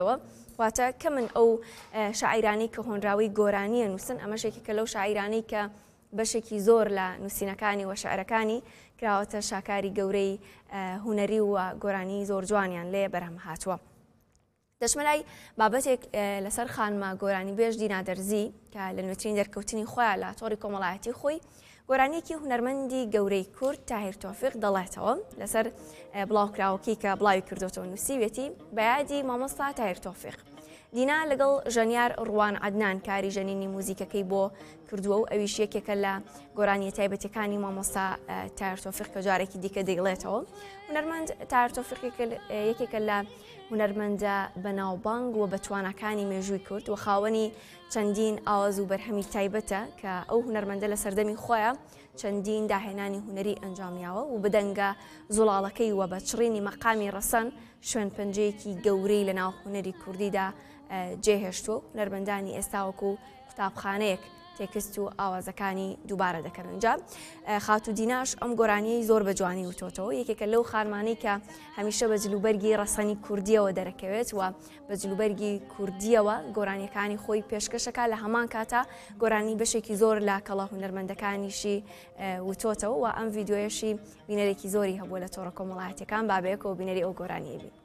واتە کە من ئەو شاعیرانی کە هۆنراوی گۆرانیە نووسن ئەمەشێکێکە لەو شاعیرانی کە بەشێکی زۆر لە نووسینەکانی و شعرەکانی کراوەتە شاکاری گەورەی هوەری و گۆرانی زۆر جوانیان لێ بەرهەم هاتووە. دەچمەلای بابەتێک لەسەر خانمە گۆرانی بێژ دینا دەرزی کە لە نوێترین دەرکەوتنی خۆیان لە تۆڕی کۆمەڵایەتی خۆی گۆرانیەکی هونەرمەندی گەورەی کورد تاهیر تۆفیق دەڵێتەوە لەسەر بڵاوکراوەکی کە بڵاوی کردوتەوە نووسیوێتی بە یادی مامۆستا تاهیر تۆفیق. دینا لەگەڵ ژەنیار ڕوان عەدنان کاری ژەنینی موزیکەکەی بۆ کردووە و ئەویش یەکێکە لە گۆرانیە تایبەتەکانی مامۆستا تاهیر تۆفیق کە جارێکی دیکە دەیڵێتەوە. هونەرمەند تاهیر تۆفیق یەکێکە لە هونەرمەندە بەناوبانگ و بەتوانەکانی مێژووی کورد و خاوەنی چەندین ئاواز و بەرهەمی تایبەتە کە ئەو هونەرمەندە لە سەردەمی خۆیان چەندین داهێنانی هونەری ئەنجامیاوە و بدەنگە زوڵاڵەکەی وە بە چڕینی مەقامی ڕەسەن شوێن پەنجەیەکی گەورەی لە ناو هونەری کوردیدا جێهێشتووە و هونەرمەندانی ئێستاوەکو قوتابخانەیەک تێکست و ئاوازەکانی دووبارە دەکەن. اینجا خاتو دیناش ئەم گۆرانیەی زۆر بە جوانی وتۆتەوە یەکێکە لەو خانمانەی کە هەمیشە بە جلوبەرگی ڕەسەنی کوردیەوە دەرەکەوێت و بە جلوبەرگی کوردیەوە گۆرانیەکانی خۆی پێشکەشەکە لە هەمان کاتە گۆرانی بەشێکی زۆر لا کەڵە هونەرمەندەکانیشی وتۆتەوە و ئەم ڤیددیۆیەشی بینەرێکی زۆری هەبووە لە تۆڕە کۆمەڵایەتیەکان بابەیەکەوە بینەری ئەو گۆرانیە بین.